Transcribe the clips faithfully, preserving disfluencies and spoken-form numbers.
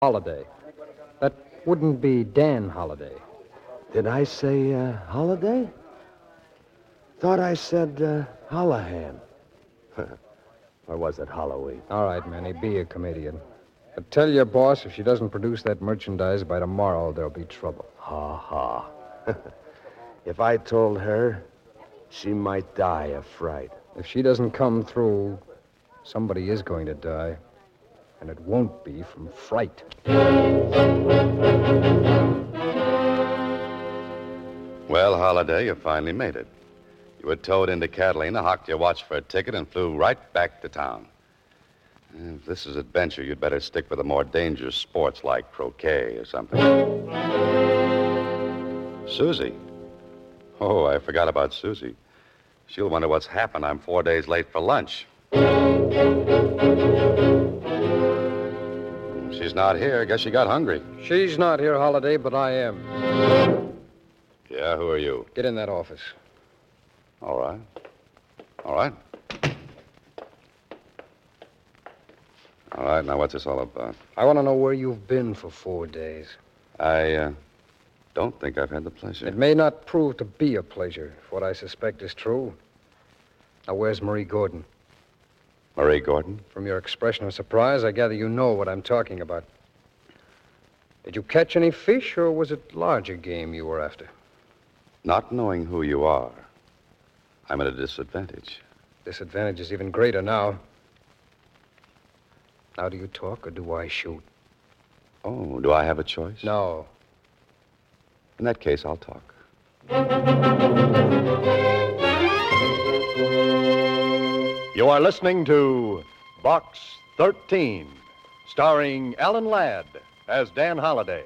Holiday. That wouldn't be Dan Holiday. Did I say uh, Holiday? Thought I said uh, Holohan. Or was it Halloween? All right, Manny, be a comedian. But tell your boss if she doesn't produce that merchandise by tomorrow, there'll be trouble. Ha ha. If I told her, she might die of fright. If she doesn't come through, somebody is going to die. And it won't be from fright. Well, Holiday, you finally made it. You were towed into Catalina, hocked your watch for a ticket, and flew right back to town. If this is adventure, you'd better stick with the more dangerous sports like croquet or something. Susie. Oh, I forgot about Susie. She'll wonder what's happened. I'm four days late for lunch. She's not here. Guess she got hungry. She's not here, Holiday, but I am. Yeah, who are you? Get in that office. All right. All right. All right, now what's this all about? I want to know where you've been for four days. I, uh, don't think I've had the pleasure. It may not prove to be a pleasure if what I suspect is true. Now, where's Marie Gordon? Marie Gordon? From your expression of surprise, I gather you know what I'm talking about. Did you catch any fish, or was it larger game you were after? Not knowing who you are, I'm at a disadvantage. Disadvantage is even greater now. Now, do you talk, or do I shoot? Oh, do I have a choice? No. In that case, I'll talk. You are listening to Box thirteen, starring Alan Ladd as Dan Holiday.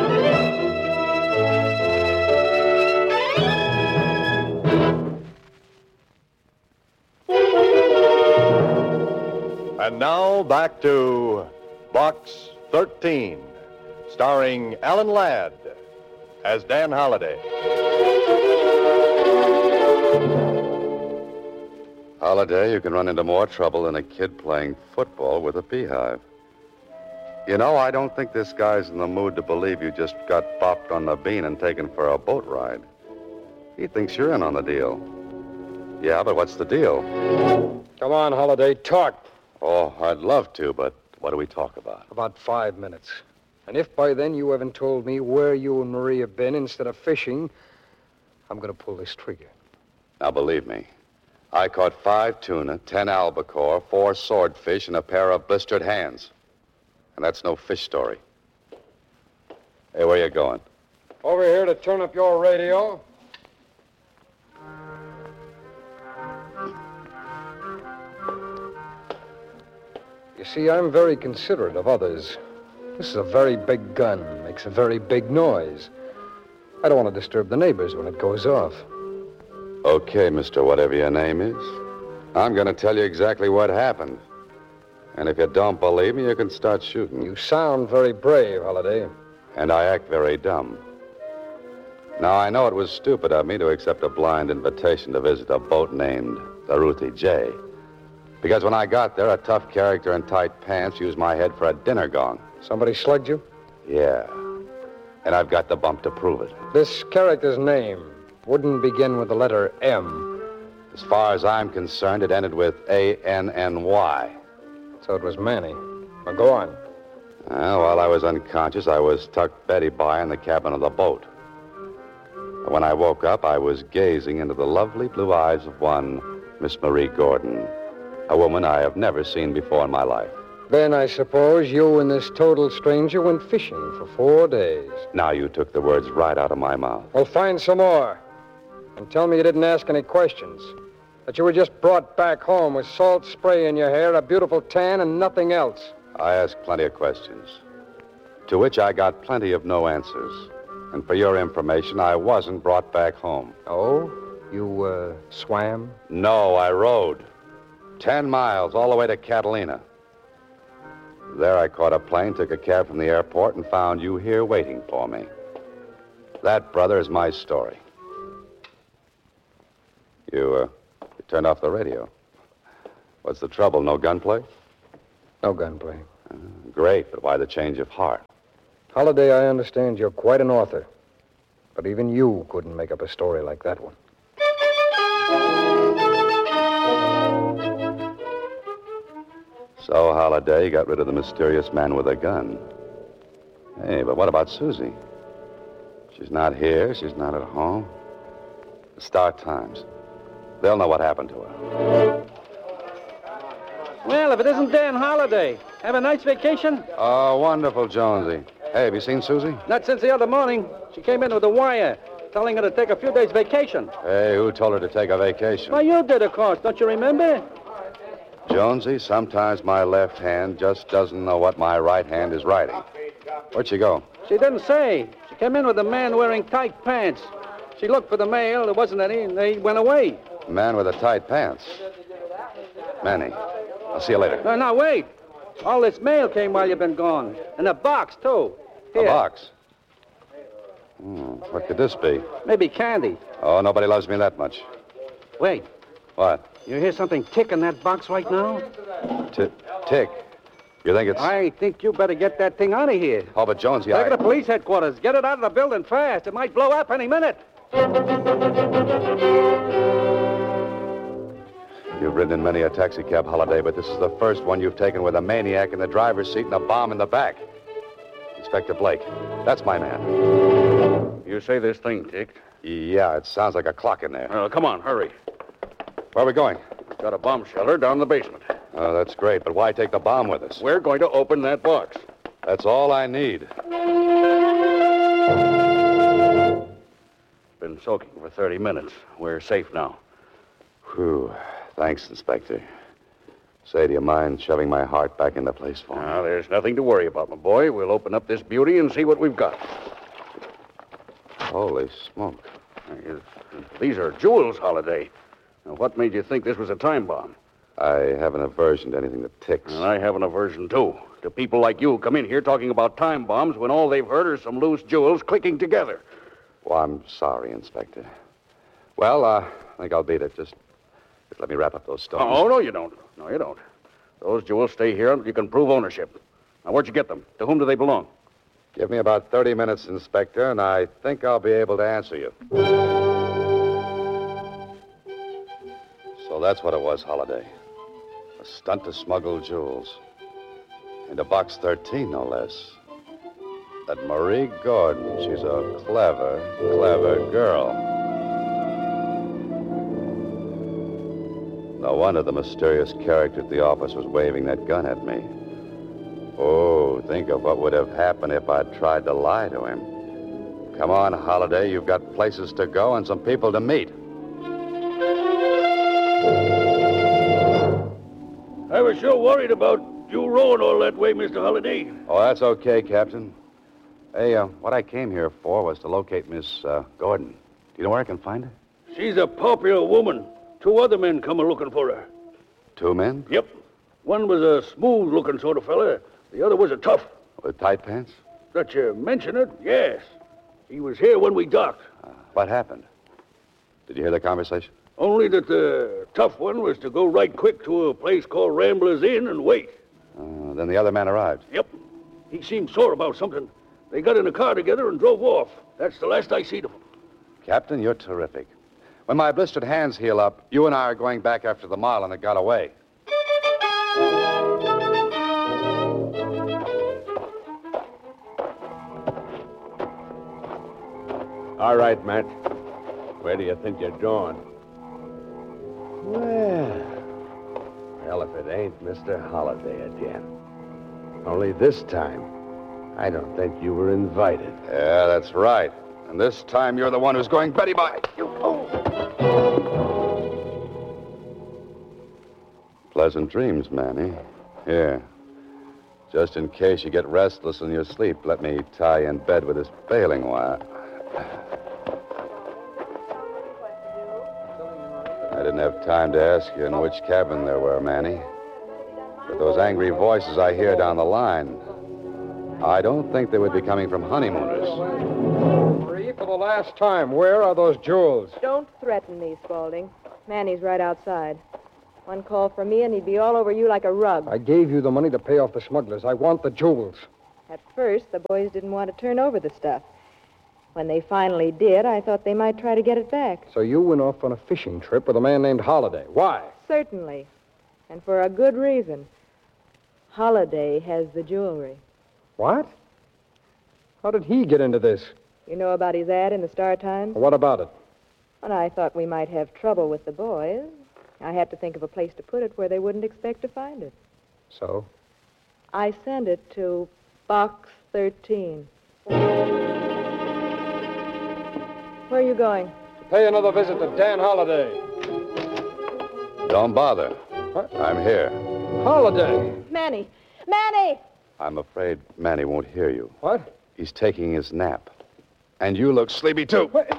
And now back to Box thirteen, starring Alan Ladd as Dan Holiday. Holiday, you can run into more trouble than a kid playing football with a beehive. You know, I don't think this guy's in the mood to believe you just got bopped on the bean and taken for a boat ride. He thinks you're in on the deal. Yeah, but what's the deal? Come on, Holiday, talk. Oh, I'd love to, but what do we talk about? About five minutes. And if by then you haven't told me where you and Marie have been instead of fishing, I'm going to pull this trigger. Now, believe me, I caught five tuna, ten albacore, four swordfish, and a pair of blistered hands. And that's no fish story. Hey, where you going? Over here to turn up your radio. You see, I'm very considerate of others. This is a very big gun, makes a very big noise. I don't want to disturb the neighbors when it goes off. Okay, Mister Whatever your name is. I'm going to tell you exactly what happened. And if you don't believe me, you can start shooting. You sound very brave, Holiday. And I act very dumb. Now, I know it was stupid of me to accept a blind invitation to visit a boat named the Ruthie J. Because when I got there, a tough character in tight pants used my head for a dinner gong. Somebody slugged you? Yeah. And I've got the bump to prove it. This character's name wouldn't begin with the letter M. As far as I'm concerned, it ended with A N N Y. So it was Manny. Well, go on. Well, while I was unconscious, I was tucked Betty by in the cabin of the boat. When I woke up, I was gazing into the lovely blue eyes of one Miss Marie Gordon, a woman I have never seen before in my life. Then I suppose you and this total stranger went fishing for four days. Now you took the words right out of my mouth. Well, find some more. And tell me you didn't ask any questions. That you were just brought back home with salt spray in your hair, a beautiful tan, and nothing else. I asked plenty of questions, to which I got plenty of no answers. And for your information, I wasn't brought back home. Oh? You, uh, swam? No, I rode. Ten miles all the way to Catalina. There I caught a plane, took a cab from the airport, and found you here waiting for me. That, brother, is my story. You, uh, you turned off the radio. What's the trouble? No gunplay? No gunplay. Uh, great, but why the change of heart? Holiday, I understand you're quite an author. But even you couldn't make up a story like that one. So, Holiday got rid of the mysterious man with a gun. Hey, but what about Susie? She's not here. She's not at home. The Star Times. They'll know what happened to her. Well, if it isn't Dan Holiday. Have a nice vacation? Oh, wonderful, Jonesy. Hey, have you seen Susie? Not since the other morning. She came in with a wire telling her to take a few days vacation. Hey, who told her to take a vacation? Well, you did, of course. Don't you remember? Jonesy, sometimes my left hand just doesn't know what my right hand is writing. Where'd she go? She didn't say. She came in with a man wearing tight pants. She looked for the mail. There wasn't any, and they went away. Man with the tight pants. Manny, I'll see you later. No, no, wait. All this mail came while you've been gone. And a box, too. A Here. box? Hmm, what could this be? Maybe candy. Oh, nobody loves me that much. Wait. What? You hear something tick in that box right now? T- tick. You think it's... I think you better get that thing out of here. Oh, but Jonesy, Take I... it to police headquarters. Get it out of the building fast. It might blow up any minute. You've ridden in many a taxi cab, Holiday, but this is the first one you've taken with a maniac in the driver's seat and a bomb in the back. Inspector Blake. That's my man. You say this thing ticked? Yeah, it sounds like a clock in there. Well, come on, hurry. Where are we going? We've got a bomb shelter down in the basement. Oh, that's great, but why take the bomb with us? We're going to open that box. That's all I need. Been soaking for thirty minutes. We're safe now. Whew. Thanks, Inspector. Say, do you mind shoving my heart back into place for me? Now, there's nothing to worry about, my boy. We'll open up this beauty and see what we've got. Holy smoke. These are jewels, Holiday. Now, what made you think this was a time bomb? I have an aversion to anything that ticks. And I have an aversion, too, to people like you who come in here talking about time bombs when all they've heard are some loose jewels clicking together. Well, I'm sorry, Inspector. Well, uh, I think I'll beat it. Just, just let me wrap up those stones. Oh, no, you don't. No, you don't. Those jewels stay here until you can prove ownership. Now, where'd you get them? To whom do they belong? Give me about thirty minutes, Inspector, and I think I'll be able to answer you. So that's what it was, Holiday. A stunt to smuggle jewels. Into box thirteen, no less. That Marie Gordon, she's a clever, clever girl. No wonder the mysterious character at the office was waving that gun at me. Oh, think of what would have happened if I'd tried to lie to him. Come on, Holiday. You've got places to go and some people to meet. I was sure worried about you rowing all that way, Mister Holiday. Oh, that's okay, Captain. Hey, uh, what I came here for was to locate Miss uh, Gordon. Do you know where I can find her? She's a popular woman. Two other men come a-looking for her. Two men? Yep. One was a smooth-looking sort of fella. The other was a tough. With tight pants? That you mention it, yes. He was here when we docked. Uh, what happened? Did you hear the conversation? Only that the tough one was to go right quick to a place called Rambler's Inn and wait. Uh, then the other man arrived. Yep. He seemed sore about something. They got in a car together and drove off. That's the last I seen of them. Captain, you're terrific. When my blistered hands heal up, you and I are going back after the Marlin that got away. All right, Matt. Where do you think you're going? Well, well, if it ain't Mister Holiday again. Only this time, I don't think you were invited. Yeah, that's right. And this time you're the one who's going Betty by. You... Oh. Pleasant dreams, Manny. Here. Just in case you get restless in your sleep, let me tie you in bed with this baling wire. I didn't have time to ask you in which cabin there were, Manny. But those angry voices I hear down the line, I don't think they would be coming from honeymooners. Three, for the last time, where are those jewels? Don't threaten me, Spaulding. Manny's right outside. One call from me and he'd be all over you like a rug. I gave you the money to pay off the smugglers. I want the jewels. At first, the boys didn't want to turn over the stuff. When they finally did, I thought they might try to get it back. So you went off on a fishing trip with a man named Holliday. Why? Certainly. And for a good reason. Holliday has the jewelry. What? How did he get into this? You know about his ad in the Star Times? What about it? When I thought we might have trouble with the boys, I had to think of a place to put it where they wouldn't expect to find it. So? I sent it to Box thirteen. Where are you going? Pay another visit to Dan Holliday. Don't bother. What? I'm here. Holliday! Manny! Manny! I'm afraid Manny won't hear you. What? He's taking his nap. And you look sleepy, too. What?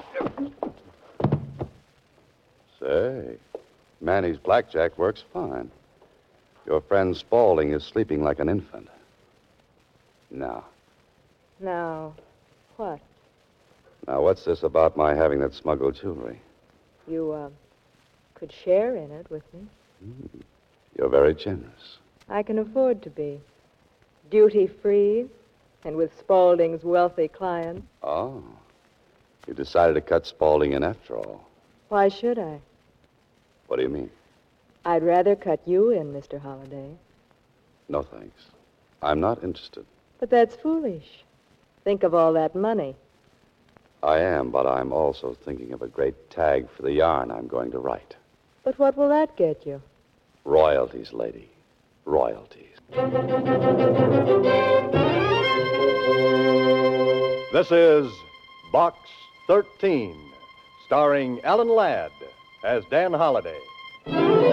Say, Manny's blackjack works fine. Your friend Spaulding is sleeping like an infant. Now, Now, what? now, what's this about my having that smuggled jewelry? You, uh, could share in it with me. You're very generous. I can afford to be. Duty-free, and with Spaulding's wealthy clients. Oh. You decided to cut Spaulding in after all. Why should I? What do you mean? I'd rather cut you in, Mister Holliday. No, thanks. I'm not interested. But that's foolish. Think of all that money. I am, but I'm also thinking of a great tag for the yarn I'm going to write. But what will that get you? Royalties, lady. Royalties. This is Box thirteen, starring Alan Ladd as Dan Holliday.